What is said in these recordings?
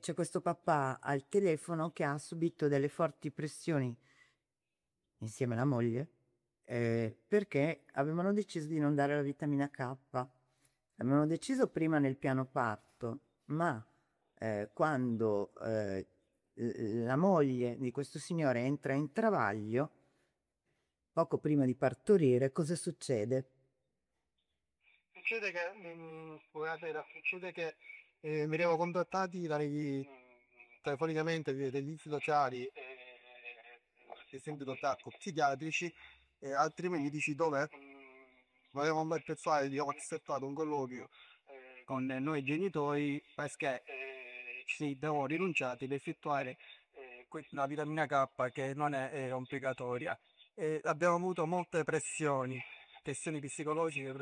c'è questo papà al telefono che ha subito delle forti pressioni insieme alla moglie perché avevano deciso di non dare la vitamina K. Avevano deciso prima nel piano parto, ma quando la moglie di questo signore entra in travaglio, poco prima di partorire, cosa succede? Succede che, buonasera, succede che veniamo contattati telefonicamente dagli uffici sociali e sempre da attacco psichiatrici e altri medici dove volevamo mettere fare, diciamo, effettuato un colloquio con noi genitori perché ci siamo rinunciati ad effettuare la vitamina K che non è obbligatoria. Abbiamo avuto molte pressioni psicologiche,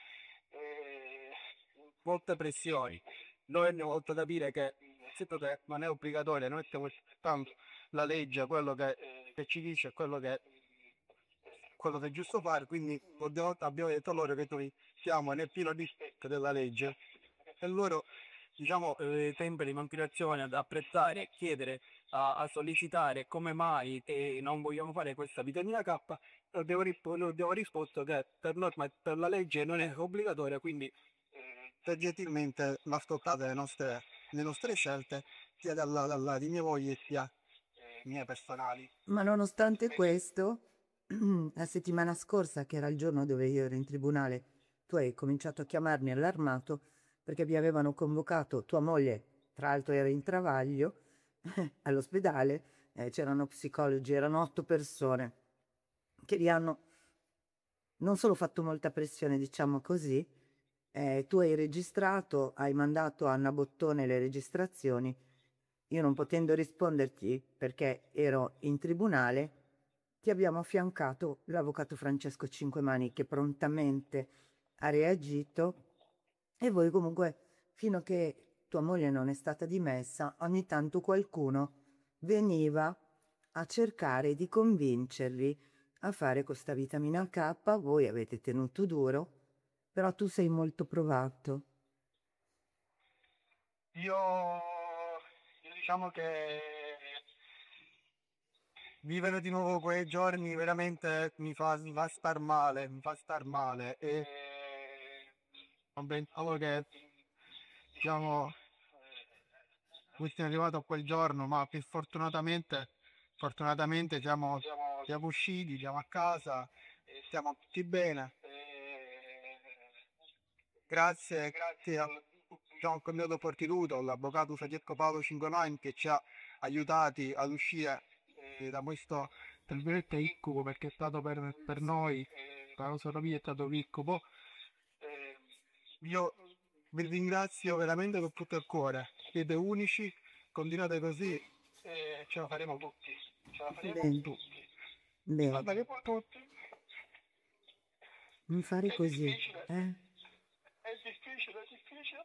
eh, molte pressioni. Noi abbiamo voluto capire che, innanzitutto che non è obbligatorio, noi stiamo rispettando la legge, che ci dice quello che è giusto fare, quindi abbiamo detto loro che noi siamo nel pieno rispetto della legge e loro, diciamo, sempre di continuazione ad apprezzare e chiedere, a sollecitare come mai non vogliamo fare questa vitamina K, abbiamo risposto che per norma e per la legge non è obbligatoria, quindi gentilmente ascoltate le nostre scelte, sia di mia moglie sia mie personali. Ma nonostante questo, la settimana scorsa, che era il giorno dove io ero in tribunale, tu hai cominciato a chiamarmi allarmato perché vi avevano convocato tua moglie, tra l'altro era in travaglio, all'ospedale, c'erano psicologi, erano 8 persone che gli hanno non solo fatto molta pressione, diciamo così, tu hai registrato, hai mandato a Anna Bottone le registrazioni, io non potendo risponderti perché ero in tribunale, ti abbiamo affiancato l'avvocato Francesco Cinquemani che prontamente ha reagito e voi comunque, fino a che tua moglie non è stata dimessa, ogni tanto qualcuno veniva a cercare di convincerli a fare questa vitamina K, voi avete tenuto duro, però tu sei molto provato. Io, io diciamo che vivere di nuovo quei giorni veramente mi fa star male, mi fa star male. E non pensavo che, diciamo, fosse arrivato a quel giorno, ma più fortunatamente siamo usciti, siamo a casa, stiamo tutti bene. Grazie al, diciamo, al Comitato Fortitudo, all'avvocato Francesco Paolo Cinquemani che ci ha aiutati ad uscire da questo, tra virgolette, incubo, perché è stato per noi, per la nostra famiglia è stato un incubo. Eh, io vi ringrazio veramente con tutto il cuore, siete unici, continuate così e ce la faremo tutti, ce la faremo Bene, tutti, ce la bene, faremo tutti. non fare È così, difficile, eh? è difficile, è difficile.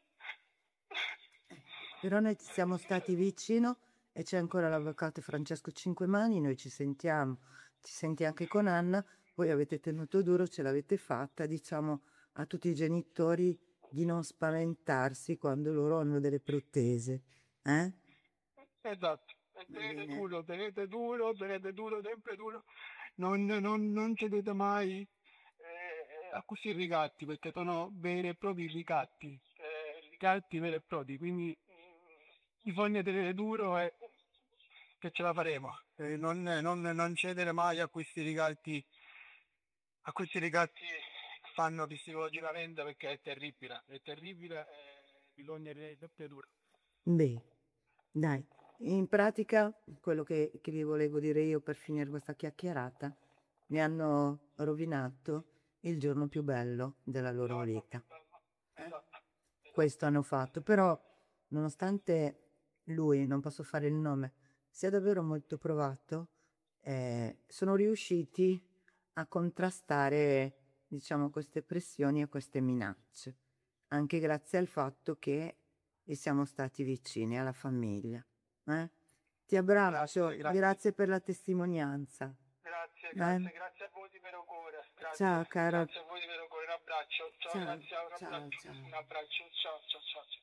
Però noi ti siamo stati vicino e c'è ancora l'avvocato Francesco Cinquemani, noi ci sentiamo, ci senti anche con Anna, voi avete tenuto duro, ce l'avete fatta, diciamo a tutti i genitori di non spaventarsi quando loro hanno delle protese, eh? Esatto, e Va bene. tenete duro, sempre duro, non cedete mai a questi ricatti perché sono veri e propri ricatti veri e propri, quindi bisogna tenere duro e che ce la faremo. Non cedere mai a questi ricatti che fanno psicologicamente perché è terribile e bisogna tenere sempre duro. Beh, dai, in pratica quello che vi volevo dire io per finire questa chiacchierata, mi hanno rovinato il giorno più bello della loro Giorno più vita. bello. Eh? Esatto, Questo esatto. hanno fatto, però nonostante lui, non posso fare il nome, sia davvero molto provato, sono riusciti a contrastare, diciamo, queste pressioni e queste minacce, anche grazie al fatto che gli siamo stati vicini alla famiglia. eh. Ti abbraccio, Grazie, grazie. grazie per la testimonianza. Grazie, eh. grazie, grazie a voi di vero cuore. Grazie, Ciao, caro. grazie a voi di vero cuore. Un abbraccio. Ciao, Ciao, grazie, un ciao, abbraccio. ciao. Un abbraccio. Ciao, ciao, ciao. Ciao.